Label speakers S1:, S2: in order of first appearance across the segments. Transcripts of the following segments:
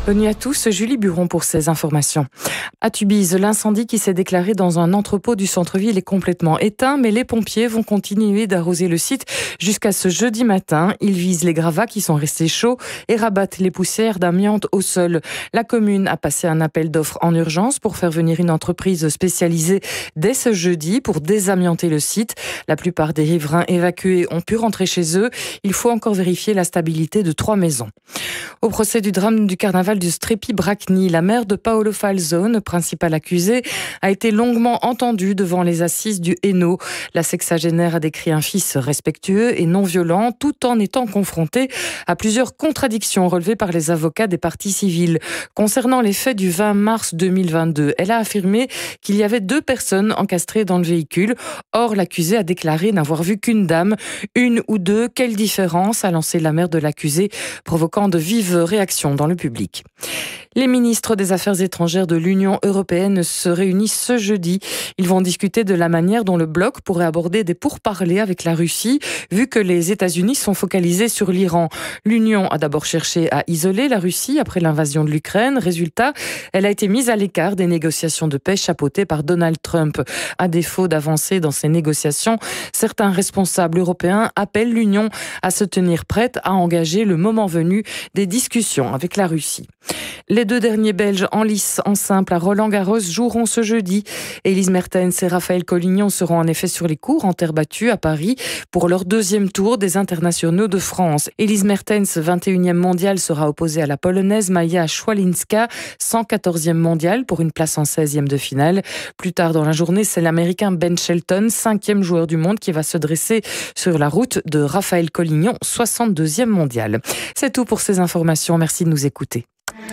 S1: Bonne nuit à tous, Julie Buron pour ces informations. À Tubize, l'incendie qui s'est déclaré dans un entrepôt du centre-ville est complètement éteint, mais les pompiers vont continuer d'arroser le site jusqu'à ce jeudi matin. Ils visent les gravats qui sont restés chauds et rabattent les poussières d'amiante au sol. La commune a passé un appel d'offres en urgence pour faire venir une entreprise spécialisée dès ce jeudi pour désamianter le site. La plupart des riverains évacués ont pu rentrer chez eux. Il faut encore vérifier la stabilité de 3 maisons. Au procès du drame du carnaval du Strépy-Bracni, la mère de Paolo Falzone, principal accusé, a été longuement entendue devant les assises du Hainaut. La sexagénaire a décrit un fils respectueux et non violent, tout en étant confronté à plusieurs contradictions relevées par les avocats des parties civiles. Concernant les faits du 20 mars 2022, elle a affirmé qu'il y avait 2 personnes encastrées dans le véhicule. Or, l'accusé a déclaré n'avoir vu qu'une dame, 1 ou 2. Quelle différence, a lancé la mère de l'accusé, provoquant de vives réactions dans le public. Les ministres des Affaires étrangères de l'Union européenne se réunissent ce jeudi. Ils vont discuter de la manière dont le bloc pourrait aborder des pourparlers avec la Russie, vu que les États-Unis sont focalisés sur l'Iran. L'Union a d'abord cherché à isoler la Russie après l'invasion de l'Ukraine. Résultat, elle a été mise à l'écart des négociations de paix chapeautées par Donald Trump. À défaut d'avancer dans ces négociations, certains responsables européens appellent l'Union à se tenir prête à engager le moment venu des discussions avec la Russie. Les 2 derniers Belges en lice en simple à Roland-Garros joueront ce jeudi. Elise Mertens et Raphaël Collignon seront en effet sur les courts en terre battue à Paris pour leur 2e tour des internationaux de France. Elise Mertens, 21e mondiale, sera opposée à la Polonaise Maja Szwalinska, 114e mondiale pour une place en 16e de finale. Plus tard dans la journée, c'est l'Américain Ben Shelton, 5e joueur du monde, qui va se dresser sur la route de Raphaël Collignon, 62e mondial. C'est tout pour ces informations. Merci de nous écouter.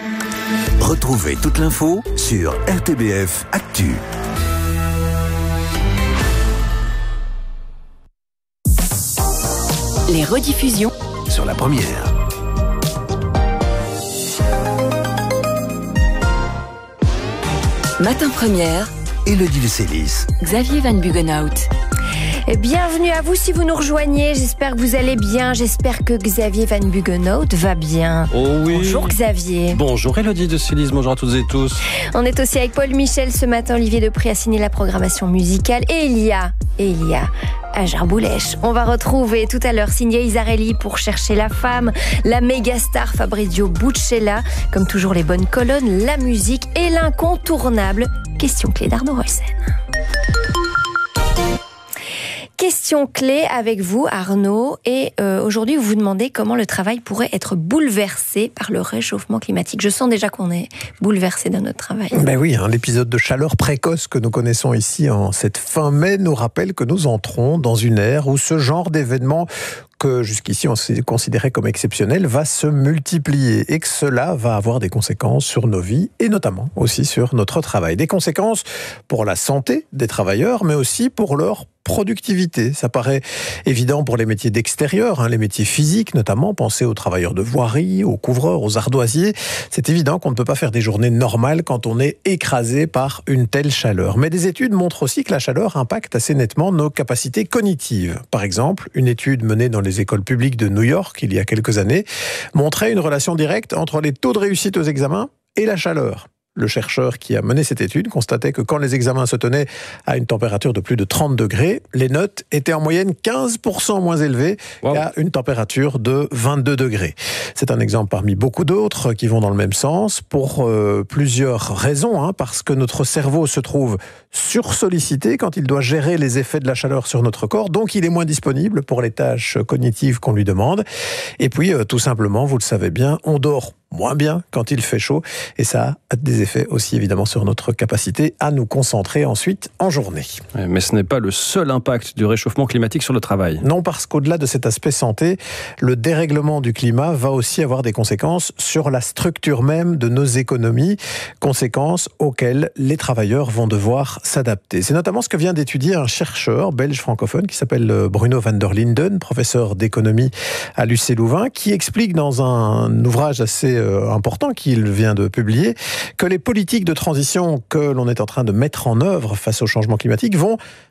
S2: Retrouvez toute l'info sur RTBF Actu.
S3: Les rediffusions
S2: Sur la première.
S3: Matin Première,
S2: Élodie de Sélis.
S3: Xavier Van Buggenhout.
S4: Et bienvenue à vous si vous nous rejoignez. J'espère que vous allez bien. J'espère que Xavier Van Buggenhout va bien.
S5: Oh oui.
S4: Bonjour Xavier.
S5: Bonjour Élodie de Sélis, bonjour à toutes et tous.
S4: On est aussi avec Paul Michel ce matin. Olivier Depré a signé la programmation musicale. Et il y a Hajar Boulèche. On va retrouver tout à l'heure Signé Isarelli pour Chercher la femme, la méga star Fabrizio Buccella, comme toujours les bonnes colonnes, la musique et l'incontournable question clé d'Arnaud Roysen. Question clé avec vous, Arnaud. Et aujourd'hui, vous vous demandez comment le travail pourrait être bouleversé par le réchauffement climatique. Je sens déjà qu'on est bouleversé dans notre travail.
S6: Ben oui, l'épisode de chaleur précoce que nous connaissons ici en cette fin mai nous rappelle que nous entrons dans une ère où ce genre d'événement que jusqu'ici on s'est considéré comme exceptionnel va se multiplier et que cela va avoir des conséquences sur nos vies et notamment aussi sur notre travail. Des conséquences pour la santé des travailleurs mais aussi pour leur productivité. Ça paraît évident pour les métiers d'extérieur, les métiers physiques notamment. Pensez aux travailleurs de voirie, aux couvreurs, aux ardoisiers. C'est évident qu'on ne peut pas faire des journées normales quand on est écrasé par une telle chaleur. Mais des études montrent aussi que la chaleur impacte assez nettement nos capacités cognitives. Par exemple, une étude menée dans les écoles publiques de New York il y a quelques années montrait une relation directe entre les taux de réussite aux examens et la chaleur. Le chercheur qui a mené cette étude constatait que quand les examens se tenaient à une température de plus de 30 degrés, les notes étaient en moyenne 15% moins élevées qu'à une température de 22 degrés. C'est un exemple parmi beaucoup d'autres qui vont dans le même sens pour plusieurs raisons. Parce que notre cerveau se trouve sursollicité quand il doit gérer les effets de la chaleur sur notre corps, donc il est moins disponible pour les tâches cognitives qu'on lui demande. Et puis, tout simplement, vous le savez bien, on dort moins bien quand il fait chaud et ça a des effets aussi évidemment sur notre capacité à nous concentrer ensuite en journée.
S5: Mais ce n'est pas le seul impact du réchauffement climatique sur le travail.
S6: Non, parce qu'au-delà de cet aspect santé, le dérèglement du climat va aussi avoir des conséquences sur la structure même de nos économies, conséquences auxquelles les travailleurs vont devoir s'adapter. C'est notamment ce que vient d'étudier un chercheur belge francophone qui s'appelle Bruno van der Linden, professeur d'économie à l'UC Louvain, qui explique dans un ouvrage assez important qu'il vient de publier, que les politiques de transition que l'on est en train de mettre en œuvre face au changement climatique vont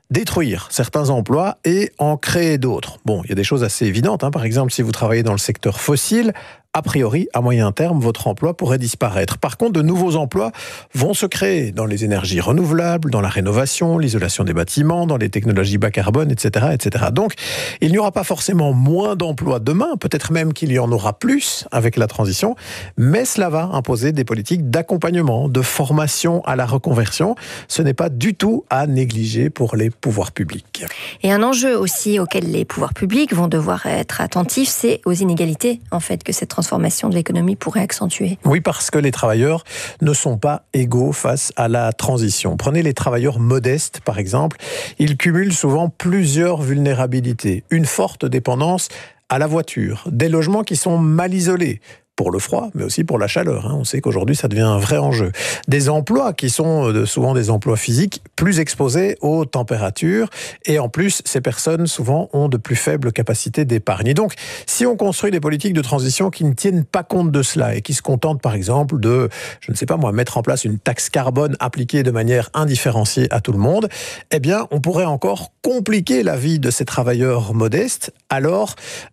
S6: détruire certains emplois et en créer d'autres. Bon, il y a des choses assez évidentes. Par exemple, si vous travaillez dans le secteur fossile, a priori, à moyen terme, votre emploi pourrait disparaître. Par contre, de nouveaux emplois vont se créer dans les énergies renouvelables, dans la rénovation, l'isolation des bâtiments, dans les technologies bas carbone, etc., etc. Donc, il n'y aura pas forcément moins d'emplois demain, peut-être même qu'il y en aura plus avec la transition, mais cela va imposer des politiques d'accompagnement, de formation à la reconversion. Ce n'est pas du tout à négliger pour les pouvoirs publics.
S4: Et un enjeu aussi auquel les pouvoirs publics vont devoir être attentifs, c'est aux inégalités, en fait, que cette transformation de l'économie pourrait accentuer.
S6: Oui, parce que les travailleurs ne sont pas égaux face à la transition. Prenez les travailleurs modestes, par exemple. Ils cumulent souvent plusieurs vulnérabilités. Une forte dépendance à la voiture, des logements qui sont mal isolés, pour le froid, mais aussi pour la chaleur. On sait qu'aujourd'hui, ça devient un vrai enjeu. Des emplois qui sont souvent des emplois physiques plus exposés aux températures. Et en plus, ces personnes, souvent, ont de plus faibles capacités d'épargne. Et donc, si on construit des politiques de transition qui ne tiennent pas compte de cela et qui se contentent, par exemple, de, je ne sais pas moi, mettre en place une taxe carbone appliquée de manière indifférenciée à tout le monde, eh bien, on pourrait encore compliquer la vie de ces travailleurs modestes. Alors,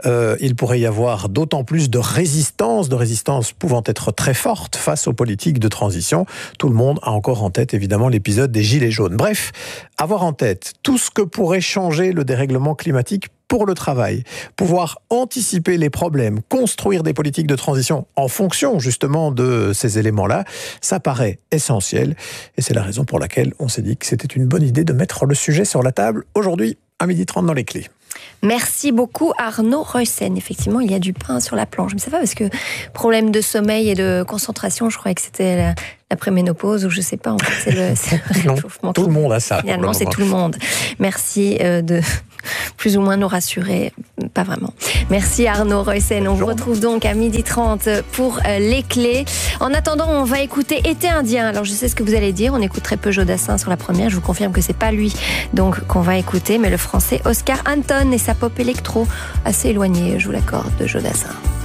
S6: il pourrait y avoir d'autant plus de résistance pouvant être très forte face aux politiques de transition. Tout le monde a encore en tête, évidemment, l'épisode des Gilets jaunes. Bref, avoir en tête tout ce que pourrait changer le dérèglement climatique pour le travail, pouvoir anticiper les problèmes, construire des politiques de transition en fonction, justement, de ces éléments-là, ça paraît essentiel. Et c'est la raison pour laquelle on s'est dit que c'était une bonne idée de mettre le sujet sur la table aujourd'hui, à 12h30 dans les clés.
S4: Merci beaucoup Arnaud Reussen. Effectivement, il y a du pain sur la planche. Mais c'est pas parce que problème de sommeil et de concentration, je croyais que c'était la préménopause ou je sais pas. En fait, c'est le réchauffement.
S6: Tout le monde a ça.
S4: Finalement, c'est tout le monde. Merci de plus ou moins nous rassurer. Pas vraiment. Merci Arnaud Reussen. On vous retrouve donc à 12h30 pour les clés. En attendant, on va écouter Été indien. Alors, je sais ce que vous allez dire. On écoute très peu Jodassin sur la première. Je vous confirme que c'est pas lui donc qu'on va écouter, mais le français Oscar Anton et sa pop électro, assez éloignée, je vous l'accorde, de Jodassin.